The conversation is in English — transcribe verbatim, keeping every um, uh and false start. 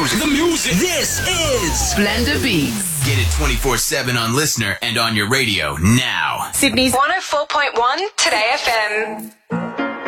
music. The music. This is Splendor Beats. Get it twenty-four seven on Listener and on your radio now. Sydney's one oh four point one Today F M.